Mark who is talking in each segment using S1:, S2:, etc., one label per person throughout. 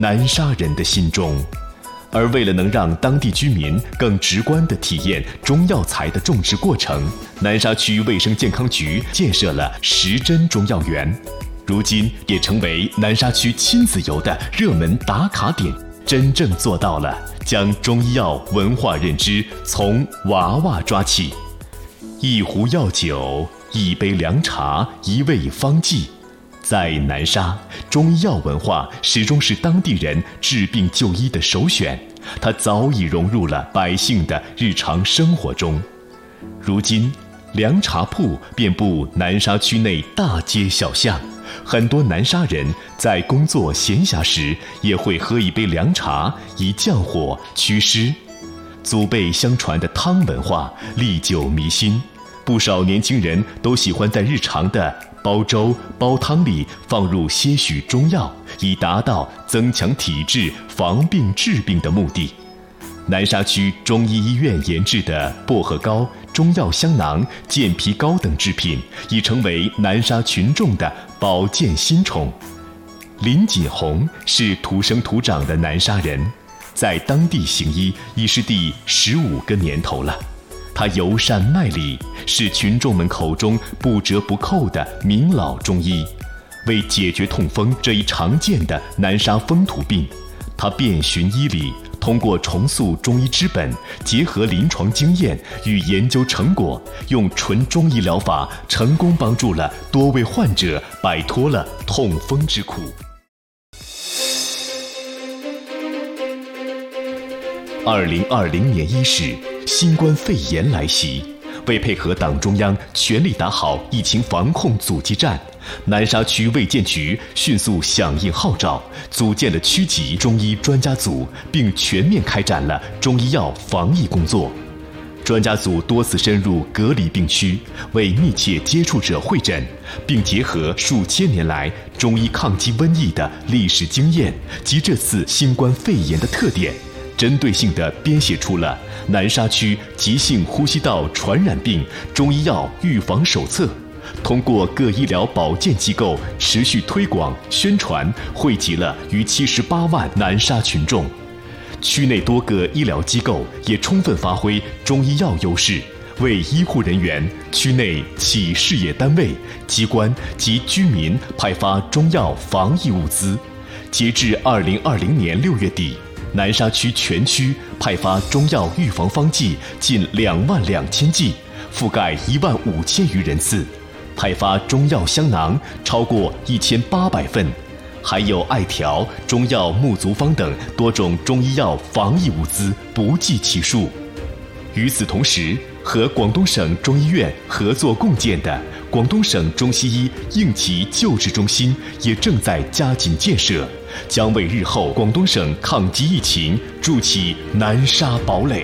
S1: 南沙人的心中。而为了能让当地居民更直观地体验中药材的种植过程，南沙区卫生健康局建设了10针中药园，如今也成为南沙区亲子游的热门打卡点，真正做到了将中医药文化认知从娃娃抓起。一壶药酒，一杯凉茶，一味方剂。在南沙，中医药文化始终是当地人治病就医的首选，它早已融入了百姓的日常生活中。如今，凉茶铺遍布南沙区内大街小巷，很多南沙人在工作闲暇时也会喝一杯凉茶，以降火祛湿。祖辈相传的汤文化历久弥新，不少年轻人都喜欢在日常的煲粥、煲汤里放入些许中药，以达到增强体质、防病治病的目的。南沙区中医医院研制的薄荷膏、中药香囊、健脾膏等制品，已成为南沙群众的保健新宠。林锦红是土生土长的南沙人，在当地行医已是第15个年头了。他尤善卖力，是群众们口中不折不扣的名老中医。为解决痛风这一常见的南沙风土病，他遍寻医理，通过重塑中医之本，结合临床经验与研究成果，用纯中医疗法成功帮助了多位患者摆脱了痛风之苦。2020年伊始，新冠肺炎来袭，为配合党中央全力打好疫情防控阻击战，南沙区卫健局迅速响应号召，组建了区级中医专家组，并全面开展了中医药防疫工作。专家组多次深入隔离病区，为密切接触者会诊，并结合数千年来中医抗击瘟疫的历史经验及这次新冠肺炎的特点，针对性地编写出了南沙区急性呼吸道传染病中医药预防手册，通过各医疗保健机构持续推广宣传，惠及了逾78万南沙群众。区内多个医疗机构也充分发挥中医药优势，为医护人员、区内企事业单位、机关及居民派发中药防疫物资。截至2020年6月底，南沙区全区派发中药预防方剂近22000剂，覆盖15000余人次；派发中药香囊超过1800份，还有艾条、中药木足方等多种中医药防疫物资不计其数。与此同时，和广东省中医院合作共建的广东省中西医应急救治中心也正在加紧建设，将为日后广东省抗击疫情筑起南沙堡垒。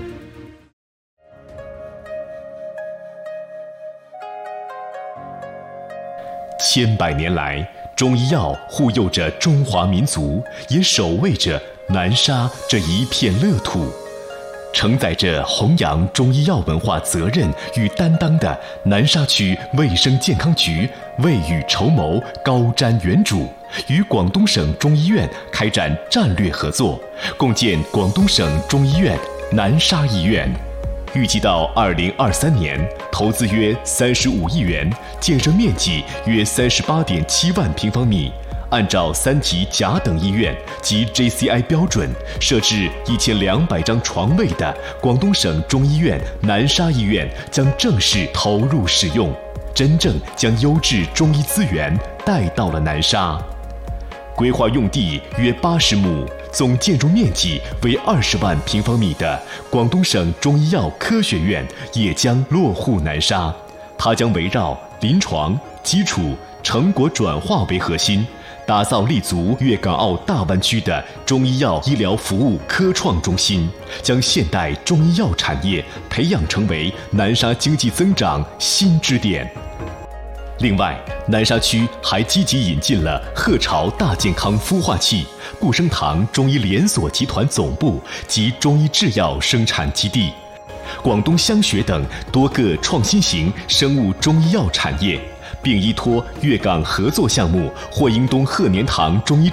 S1: 千百年来，中医药护佑着中华民族，也守卫着南沙这一片乐土。承载着弘扬中医药文化责任与担当的南沙区卫生健康局未雨绸缪，高瞻远瞩，与广东省中医院开展战略合作，共建广东省中医院南沙医院。预计到2023年，投资约35亿元，建设面积约38.7万平方米。按照3级甲等医院及 JCI 标准，设置1200张床位的广东省中医院南沙医院将正式投入使用，真正将优质中医资源带到了南沙。规划用地约80亩，总建筑面积为20万平方米的广东省中医药科学院也将落户南沙。它将围绕临床、基础、成果转化为核心，打造立足粤港澳大湾区的中医药医疗服务科创中心，将现代中医药产业培养成为南沙经济增长新支点。另外，南沙区还积极引进了鹤巢大健康孵化器、顾生堂中医连锁集团总部及中医制药生产基地、广东香学等多个创新型生物中医药产业，并依托粤港合作项目霍英东鹤年堂中医